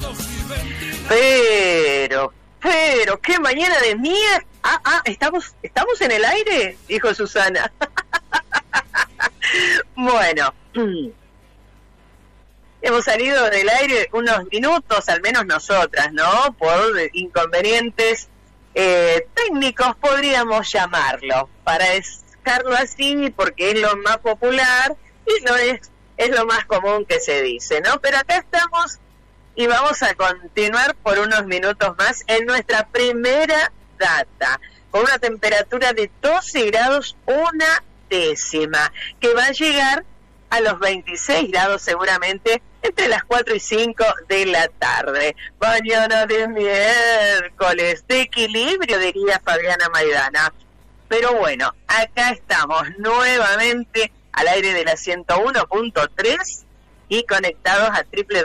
Pero, qué mañana de mierda. ¿Estamos en el aire? Dijo Susana. Bueno, hemos salido del aire unos minutos, al menos nosotras, ¿no? Por inconvenientes técnicos, podríamos llamarlo, para dejarlo así, porque es lo más popular y es lo más común que se dice, ¿no? Pero acá estamos y vamos a continuar por unos minutos más en nuestra primera data, con una temperatura de 12 grados una décima, que va a llegar a los 26 grados seguramente entre las 4 y 5 de la tarde. Mañana de miércoles, de equilibrio, diría Fabiana Maidana. Pero bueno, acá estamos nuevamente al aire de la 101.3 y conectados a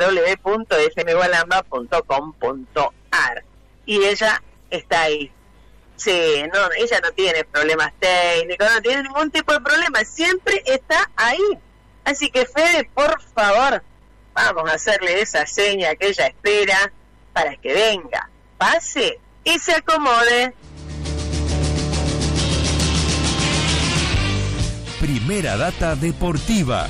www.fmgualamba.com.ar. Y ella está ahí. Sí, no, ella no tiene problemas técnicos, no tiene ningún tipo de problema, siempre está ahí. Así que Fede, por favor, vamos a hacerle esa seña que ella espera para que venga, pase y se acomode. Primera data deportiva.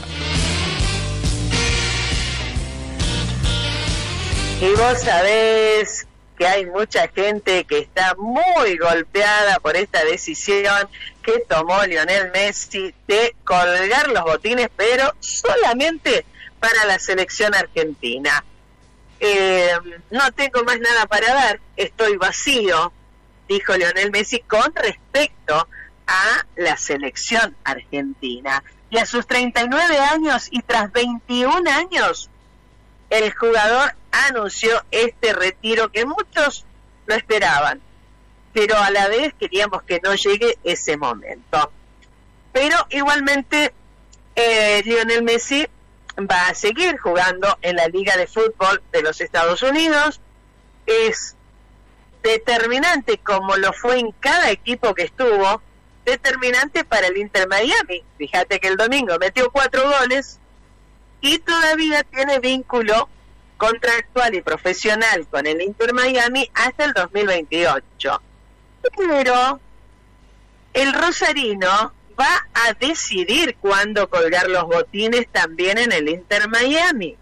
Y vos sabés que hay mucha gente que está muy golpeada por esta decisión que tomó Lionel Messi de colgar los botines, pero solamente para la selección argentina. No tengo más nada para dar, estoy vacío, dijo Lionel Messi con respecto a la selección argentina. Y a sus 39 años y tras 21 años, el jugador anunció este retiro que muchos lo esperaban, pero a la vez queríamos que no llegue ese momento. Pero igualmente Lionel Messi va a seguir jugando en la Liga de Fútbol de los Estados Unidos. Es determinante, como lo fue en cada equipo que estuvo, determinante para el Inter Miami. Fíjate que el domingo metió 4 goles y todavía tiene vínculo contractual y profesional con el Inter Miami hasta el 2028. Pero el rosarino va a decidir cuándo colgar los botines también en el Inter Miami.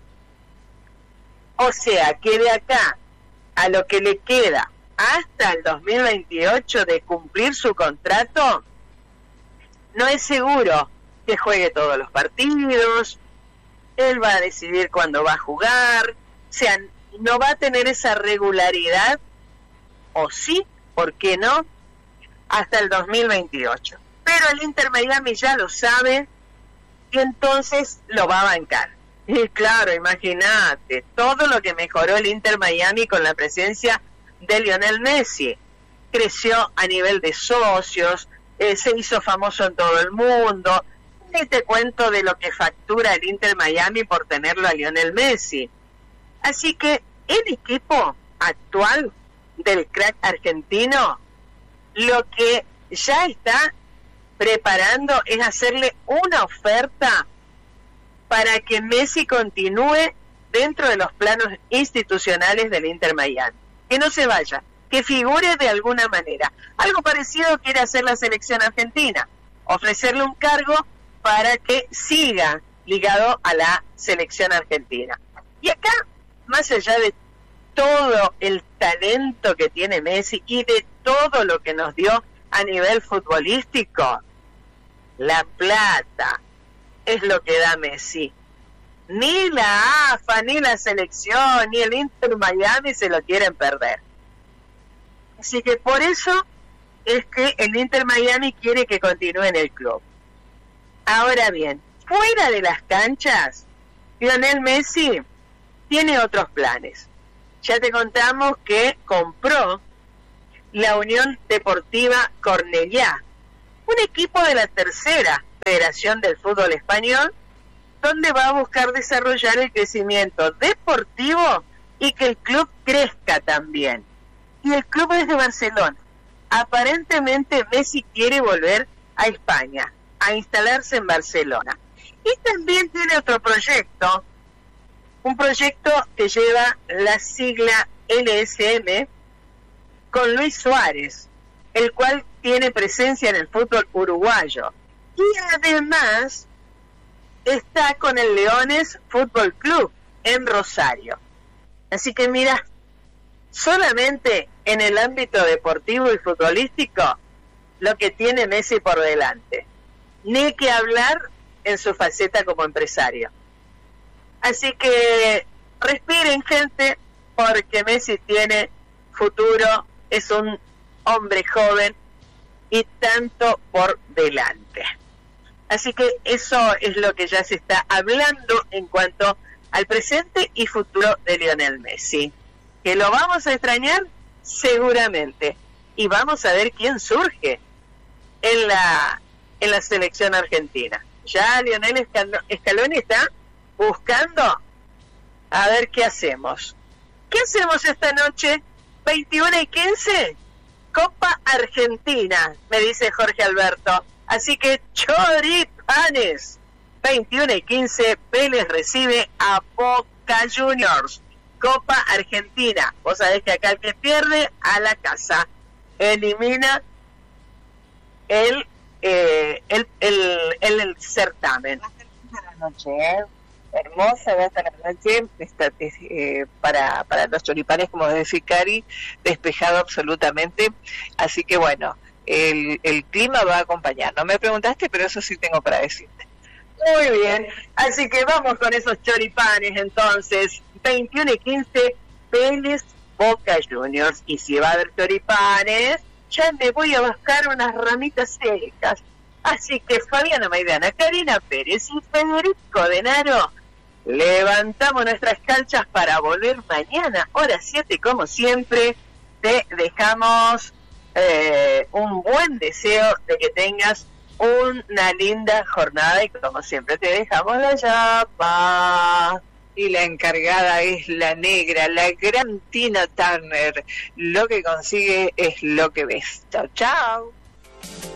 O sea que de acá a lo que le queda hasta el 2028 de cumplir su contrato, no es seguro que juegue todos los partidos. Él va a decidir cuándo va a jugar, o sea, no va a tener esa regularidad, o sí, ¿por qué no?, hasta el 2028. Pero el Inter Miami ya lo sabe y entonces lo va a bancar. Y claro, imagínate, todo lo que mejoró el Inter Miami con la presencia de Lionel Messi. Creció a nivel de socios, se hizo famoso en todo el mundo. Ni te cuento de lo que factura el Inter Miami por tenerlo a Lionel Messi. Así que el equipo actual del crack argentino, lo que ya está preparando es hacerle una oferta para que Messi continúe dentro de los planos institucionales del Inter Miami. Que no se vaya, que figure de alguna manera. Algo parecido quiere hacer la selección argentina, ofrecerle un cargo para que siga ligado a la selección argentina. Y acá, más allá de todo el talento que tiene Messi y de todo lo que nos dio a nivel futbolístico, la plata es lo que da Messi. Ni la AFA, ni la selección, ni el Inter Miami se lo quieren perder. Así que por eso es que el Inter Miami quiere que continúe en el club. Ahora bien, fuera de las canchas, Lionel Messi tiene otros planes. Ya te contamos que compró la Unión Deportiva Cornellá, un equipo de la tercera Federación del Fútbol Español, donde va a buscar desarrollar el crecimiento deportivo y que el club crezca también. Y el club es de Barcelona. Aparentemente Messi quiere volver a España, a instalarse en Barcelona. Y también tiene otro proyecto un proyecto que lleva la sigla LSM con Luis Suárez, el cual tiene presencia en el fútbol uruguayo. Y además está con el Leones Fútbol Club en Rosario. Así que mira, solamente en el ámbito deportivo y futbolístico lo que tiene Messi por delante. Ni que hablar en su faceta como empresario. Así que respiren, gente, porque Messi tiene futuro, es un hombre joven y tanto por delante. Así que eso es lo que ya se está hablando en cuanto al presente y futuro de Lionel Messi. ¿Que lo vamos a extrañar? Seguramente. Y vamos a ver quién surge en la selección argentina. Ya Lionel Scaloni está buscando a ver qué hacemos. ¿Qué hacemos esta noche? 21:15, Copa Argentina, me dice Jorge Alberto. Así que choripanes. 21:15, Vélez recibe a Boca Juniors. Copa Argentina. Vos sabés que acá el que pierde a la casa elimina el certamen. Va a ser linda la noche, hermosa va a estar la noche, para los choripanes, como decía Cari, despejado absolutamente, así que bueno, el clima va a acompañar. No me preguntaste, pero eso sí tengo para decirte. Muy bien, así que vamos con esos choripanes entonces. 21:15, Vélez Boca Juniors. Y si va a haber choripanes, ya me voy a buscar unas ramitas secas. Así que Fabiana Maidana, Karina Pérez y Federico Denaro, levantamos nuestras calchas para volver mañana, hora 7, como siempre. Te dejamos un buen deseo de que tengas una linda jornada y como siempre te dejamos la llapa. Y la encargada es la negra, la gran Tina Turner. Lo que consigue es lo que ves. Chao, chao.